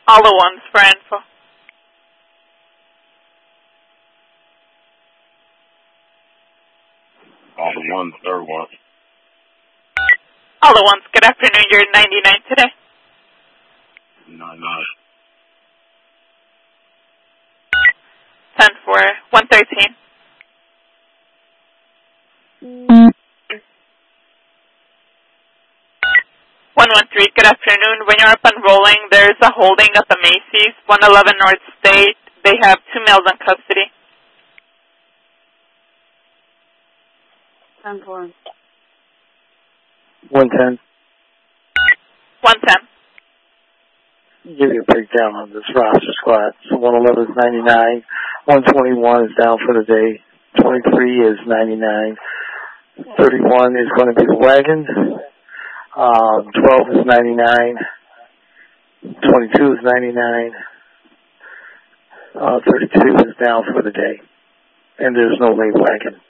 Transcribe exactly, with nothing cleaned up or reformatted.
All the ones for info. All the ones, third one. All the ones, good afternoon. You're ninety-nine today. Nine nine. ten for one thirteen. one one three, good afternoon. When you're up and rolling, there's a holding at the Macy's, one eleven North State. They have two males in custody. ten four. one ten. one ten. Give you a breakdown on this roster squad. So one eleven is ninety-nine. one twenty-one is down for the day. twenty-three is ninety-nine. thirty-one is going to be the wagon. Um, twelve is ninety-nine. twenty-two is ninety-nine. Uh, thirty-two is down for the day. And there's no late wagon.